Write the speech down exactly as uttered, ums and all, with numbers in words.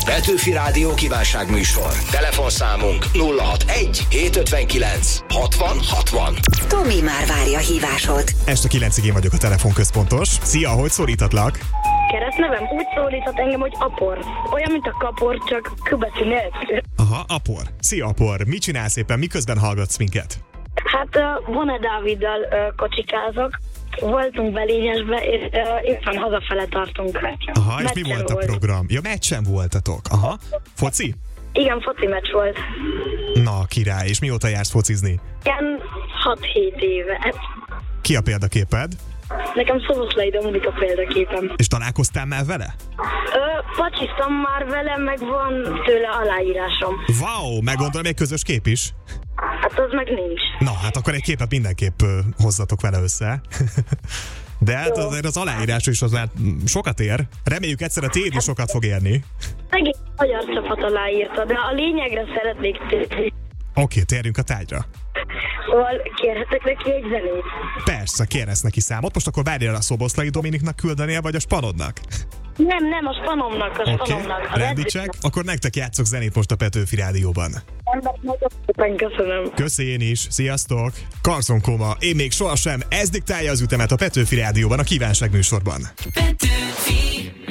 Petőfi Rádió kívánságműsor. Telefonszámunk nulla hatvanegy hétszázötvenkilenc hatvan hatvan. Tomi már várja hívásod. Este kilencig én vagyok a telefonközpontos. Szia, hogy szólítatlak? Keresztnevem úgy szólított engem, hogy Apor. Olyan, mint a kapor, csak kübetű nélkül. Aha, Apor. Szia, Apor. Mit csinálsz éppen? Miközben hallgatsz minket? Hát uh, Vone Dáviddal uh, kocsikázok. Voltunk Belényesbe, és uh, éppen hazafele tartunk. Aha, és mi Meccsen volt a program? Ja, meccsen voltatok. Aha. Foci? Igen, foci meccs volt. Na, király. És mióta jársz focizni? Igen, hat-hét éve. Ki a példaképed? Nekem Szoboszlai Dominik a példaképem. És találkoztál már vele? Ö, pacsiztam már vele, meg van tőle aláírásom. Wow, meg gondolom egy közös kép is. Hát az meg nincs. Na, hát akkor egy képet mindenképp ö, hozzatok vele össze. De hát azért az aláírás is az már sokat ér. Reméljük egyszer a tiéd is sokat fog érni. Egész magyar csapat aláírta, de a lényegre szeretnék térni. Oké, térjünk a tárgyra. Szóval kérhetek neki egy zenét? Persze, kéresz neki számot. Most akkor várjál a Szoboszlai Dominiknak küldenél, vagy a Spanodnak? Nem, nem, a Spanomnak, a Oké, Spanomnak. okay. Rendicsek. Akkor nektek játszok zenét most a Petőfi Rádióban. Nagyon szépen köszönöm. Köszi én is, sziasztok! Carson Koma, én még sohasem, ez diktálja az ütemet a Petőfi Rádióban, a kívánságműsorban. Petőfi.